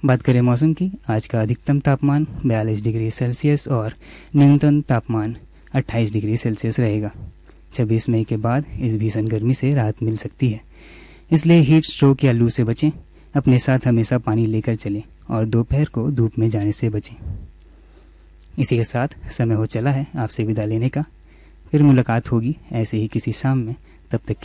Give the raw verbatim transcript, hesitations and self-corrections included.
बात करें मौसम की, आज का अधिकतम तापमान बयालीस डिग्री सेल्सियस और न्यूनतम तापमान अट्ठाईस डिग्री सेल्सियस रहेगा। छब्बीस मई के बाद इस भीषण गर्मी से राहत मिल सकती है, इसलिए हीट स्ट्रोक या लू से बचें। अपने साथ हमेशा पानी लेकर चलें और दोपहर को धूप में जाने से बचें। इसी के साथ समय हो चला है आपसे विदा लेने का। फिर मुलाकात होगी ऐसे ही किसी शाम में। तब तक